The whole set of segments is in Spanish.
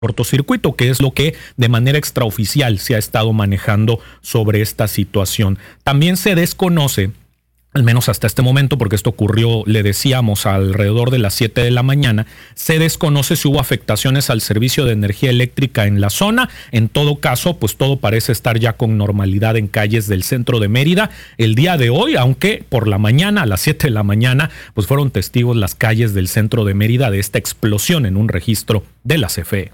cortocircuito, que es lo que de manera extraoficial se ha estado manejando sobre esta situación. También se desconoce, al menos hasta este momento, porque esto ocurrió, le decíamos, alrededor de las 7 de la mañana, se desconoce si hubo afectaciones al servicio de energía eléctrica en la zona. En todo caso, pues todo parece estar ya con normalidad en calles del centro de Mérida el día de hoy, aunque por la mañana, a las 7 de la mañana, pues fueron testigos las calles del centro de Mérida de esta explosión en un registro de la CFE.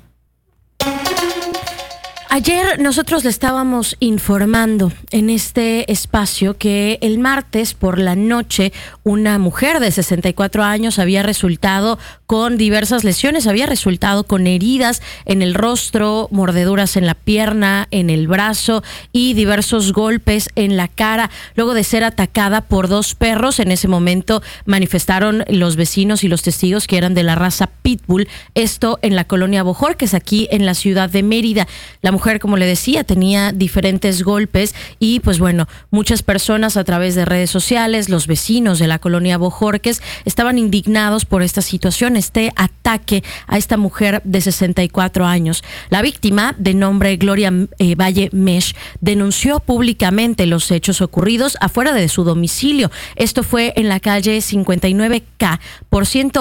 Ayer nosotros le estábamos informando en este espacio que el martes por la noche una mujer de 64 años había resultado con diversas lesiones, había resultado con heridas en el rostro, mordeduras en la pierna, en el brazo y diversos golpes en la cara, luego de ser atacada por dos perros. En ese momento manifestaron los vecinos y los testigos que eran de la raza Pitbull, esto en la colonia Bojorquez, aquí en la ciudad de Mérida. La mujer, como le decía, tenía diferentes golpes y pues bueno, muchas personas a través de redes sociales, los vecinos de la colonia Bojorquez estaban indignados por esta situación, este ataque a esta mujer de 64 años. La víctima, de nombre Gloria Valle Mesh, denunció públicamente los hechos ocurridos afuera de su domicilio. Esto fue en la calle 59K por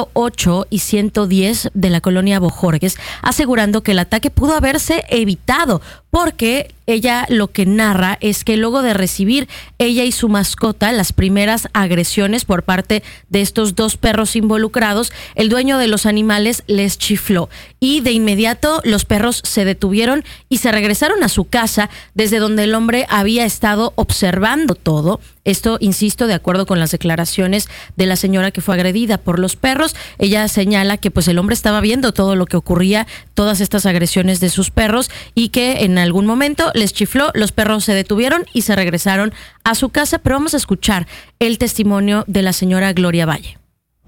108 y 110 de la colonia Bojorquez, asegurando que el ataque pudo haberse evitado porque ella lo que narra es que luego de recibir ella y su mascota las primeras agresiones por parte de estos dos perros involucrados, el dueño de los animales les chifló y de inmediato los perros se detuvieron y se regresaron a su casa desde donde el hombre había estado observando todo. Esto, insisto, de acuerdo con las declaraciones de la señora que fue agredida por los perros. Ella señala que pues el hombre estaba viendo todo lo que ocurría, todas estas agresiones de sus perros, y que en algún momento les chifló, los perros se detuvieron y se regresaron a su casa. Pero vamos a escuchar el testimonio de la señora Gloria Valle.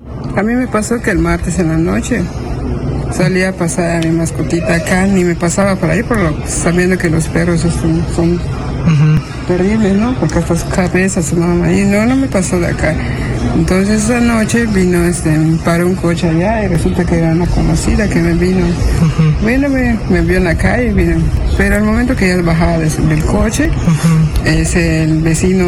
A mí me pasó que el martes en la noche salía a pasar a mi mascotita acá, ni me pasaba por ahí, sabiendo que los perros son terribles, ¿no? Porque hasta su cabeza su mamá, y no me pasó de acá. Entonces esa noche vino, paró un coche allá y resulta que era una conocida que me vino. Vino, me vio en la calle, vino. Pero al momento que ella bajaba del coche, el vecino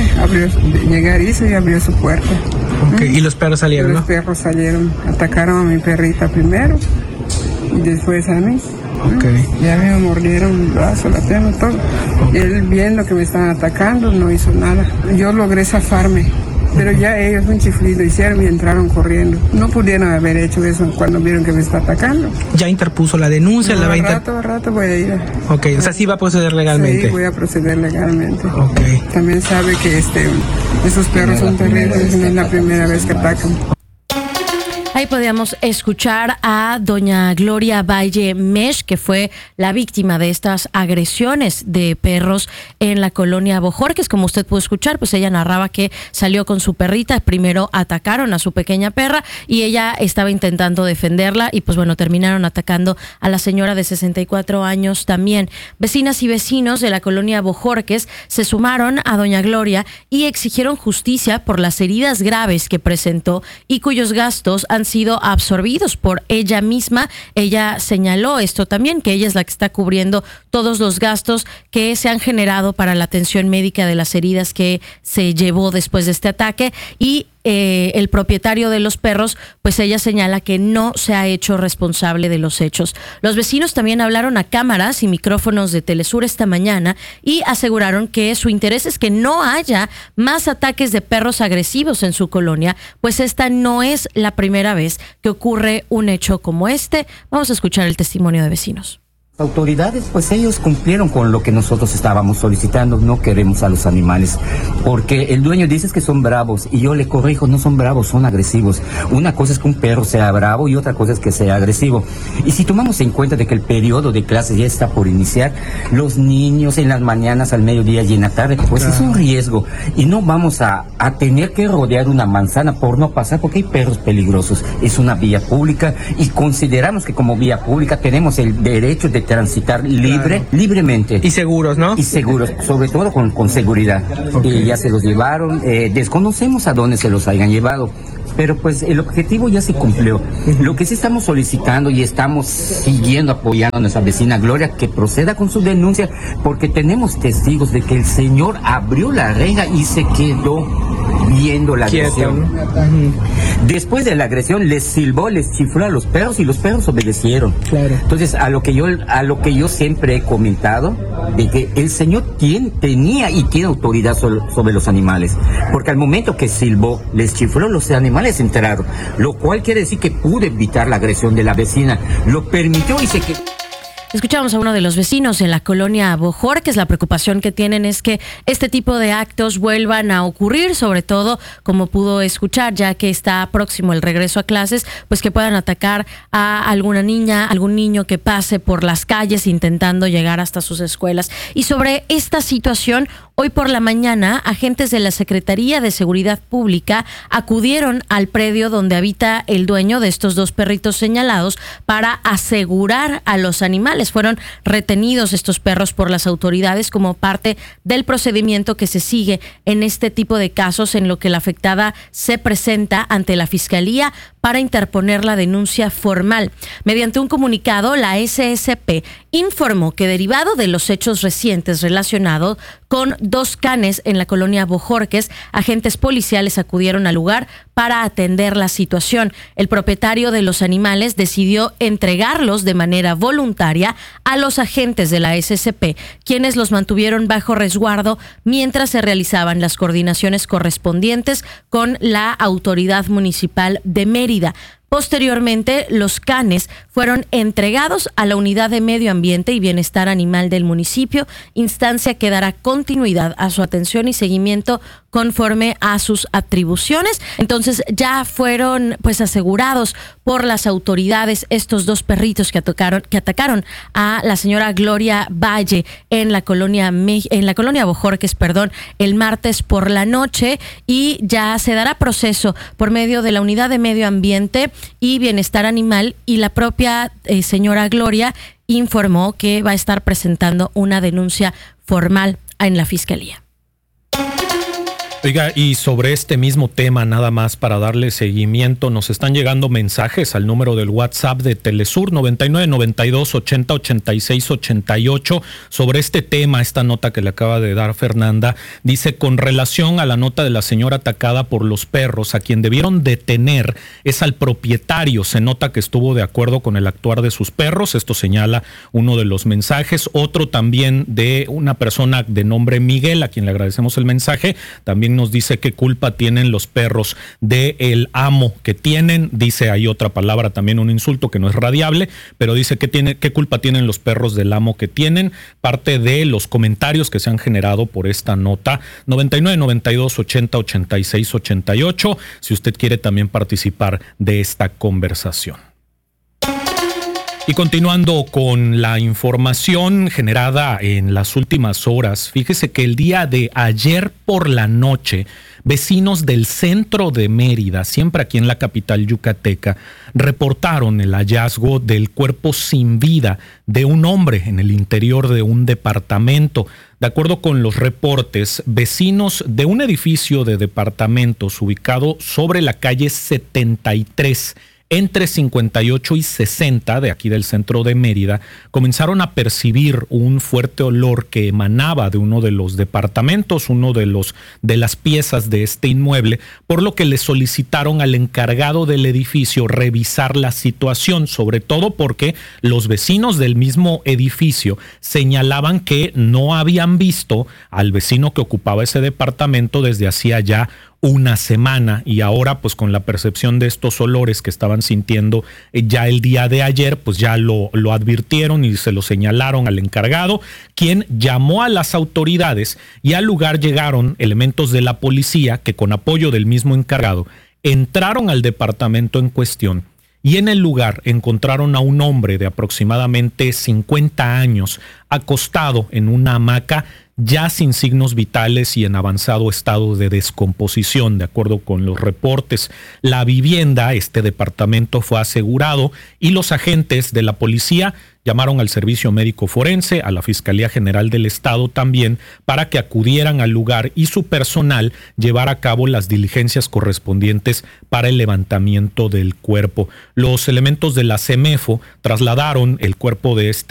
hizo y abrió su puerta. Okay. Y los perros salieron, ¿no? Los perros salieron, atacaron a mi perrita primero y después a mí. Okay. Ya me mordieron el brazo, la pierna, todo. Okay. Y él, viendo que me estaban atacando, no hizo nada. Yo logré zafarme, pero ya ellos un chiflido hicieron y entraron corriendo. No pudieron haber hecho eso cuando vieron que me está atacando. ¿Ya interpuso la denuncia? No, al rato voy a ir. Ok, o sea, sí va a proceder legalmente. Sí, voy a proceder legalmente. Ok. También sabe que esos perros son terribles, no es la primera vez que atacan. Ahí podíamos escuchar a doña Gloria Valle Mesh, que fue la víctima de estas agresiones de perros en la colonia Bojorquez. Como usted pudo escuchar, pues ella narraba que salió con su perrita, primero atacaron a su pequeña perra y ella estaba intentando defenderla y pues bueno, terminaron atacando a la señora de 64 años también. Vecinas y vecinos de la colonia Bojorquez se sumaron a doña Gloria y exigieron justicia por las heridas graves que presentó y cuyos gastos han sido absorbidos por ella misma. Ella señaló esto también, que ella es la que está cubriendo todos los gastos que se han generado para la atención médica de las heridas que se llevó después de este ataque, y el propietario de los perros, pues ella señala que no se ha hecho responsable de los hechos. Los vecinos también hablaron a cámaras y micrófonos de Telesur esta mañana y aseguraron que su interés es que no haya más ataques de perros agresivos en su colonia, pues esta no es la primera vez que ocurre un hecho como este. Vamos a escuchar el testimonio de vecinos. Autoridades, pues ellos cumplieron con lo que nosotros estábamos solicitando. No queremos a los animales, porque el dueño dice que son bravos, y yo le corrijo, no son bravos, son agresivos. Una cosa es que un perro sea bravo y otra cosa es que sea agresivo. Y si tomamos en cuenta de que el periodo de clases ya está por iniciar, los niños en las mañanas, al mediodía y en la tarde, pues es un riesgo, y no vamos a tener que rodear una manzana por no pasar, porque hay perros peligrosos. Es una vía pública y consideramos que como vía pública tenemos el derecho de transitar libremente. Y seguros, ¿no? Y seguros, sobre todo con seguridad. Okay. Ya se los llevaron, desconocemos a dónde se los hayan llevado. pero pues el objetivo ya se cumplió. Lo que sí estamos solicitando y estamos siguiendo apoyando a nuestra vecina Gloria que proceda con su denuncia, porque tenemos testigos de que el señor abrió la reja y se quedó viendo la agresión. Después de la agresión les silbó, les chifló a los perros y los perros obedecieron. Claro. Entonces, a lo que yo siempre he comentado, de que el señor tenía y tiene autoridad sobre los animales, porque al momento que silbó, les chifló, los animales se enteraron, lo cual quiere decir que pudo evitar la agresión de la vecina, lo permitió y se quedó. Escuchamos a uno de los vecinos en la colonia Bojorques. La preocupación que tienen es que este tipo de actos vuelvan a ocurrir, sobre todo, como pudo escuchar, ya que está próximo el regreso a clases, pues que puedan atacar a alguna niña, algún niño que pase por las calles intentando llegar hasta sus escuelas. Y sobre esta situación, hoy por la mañana, agentes de la Secretaría de Seguridad Pública acudieron al predio donde habita el dueño de estos dos perritos señalados para asegurar a los animales. Fueron retenidos estos perros por las autoridades como parte del procedimiento que se sigue en este tipo de casos, en lo que la afectada se presenta ante la Fiscalía para interponer la denuncia formal. Mediante un comunicado, la SSP informó que, derivado de los hechos recientes relacionados con dos canes en la colonia Bojorques, agentes policiales acudieron al lugar para atender la situación. El propietario de los animales decidió entregarlos de manera voluntaria a los agentes de la SSP, quienes los mantuvieron bajo resguardo mientras se realizaban las coordinaciones correspondientes con la autoridad municipal de Mérida. Posteriormente, los canes fueron entregados a la Unidad de Medio Ambiente y Bienestar Animal del municipio, instancia que dará continuidad a su atención y seguimiento conforme a sus atribuciones. Entonces, ya fueron pues asegurados por las autoridades estos dos perritos que atacaron a la señora Gloria Valle en la colonia Bojorques, el martes por la noche, y ya se dará proceso por medio de la Unidad de Medio Ambiente y Bienestar Animal, y la propia señora Gloria informó que va a estar presentando una denuncia formal en la Fiscalía. Oiga, y sobre este mismo tema, nada más para darle seguimiento, nos están llegando mensajes al número del WhatsApp de Telesur 99 92 80 86 88 sobre este tema, esta nota que le acaba de dar Fernanda. Dice: con relación a la nota de la señora atacada por los perros, a quien debieron detener es al propietario. Se nota que estuvo de acuerdo con el actuar de sus perros. Esto señala uno de los mensajes. Otro también de una persona de nombre Miguel, a quien le agradecemos el mensaje, también nos dice qué culpa tienen los perros del amo que tienen. Dice, hay otra palabra también, un insulto que no es radiable, pero dice qué culpa tienen los perros del amo que tienen. Parte de los comentarios que se han generado por esta nota. 99 92 80 86 88, si usted quiere también participar de esta conversación. Y continuando con la información generada en las últimas horas, fíjese que el día de ayer por la noche, vecinos del centro de Mérida, siempre aquí en la capital yucateca, reportaron el hallazgo del cuerpo sin vida de un hombre en el interior de un departamento. De acuerdo con los reportes, vecinos de un edificio de departamentos ubicado sobre la calle 73, entre 58 y 60 de aquí del centro de Mérida, comenzaron a percibir un fuerte olor que emanaba de uno de los departamentos, de las piezas de este inmueble, por lo que le solicitaron al encargado del edificio revisar la situación, sobre todo porque los vecinos del mismo edificio señalaban que no habían visto al vecino que ocupaba ese departamento desde hacía ya una semana, y ahora pues con la percepción de estos olores que estaban sintiendo ya el día de ayer, pues ya lo advirtieron y se lo señalaron al encargado, quien llamó a las autoridades, y al lugar llegaron elementos de la policía que, con apoyo del mismo encargado, entraron al departamento en cuestión, y en el lugar encontraron a un hombre de aproximadamente 50 años acostado en una hamaca, ya sin signos vitales y en avanzado estado de descomposición, de acuerdo con los reportes. La vivienda, este departamento, fue asegurado y los agentes de la policía llamaron al Servicio Médico Forense, a la Fiscalía General del Estado también, para que acudieran al lugar y su personal llevara a cabo las diligencias correspondientes para el levantamiento del cuerpo. Los elementos de la CEMEFO trasladaron el cuerpo de este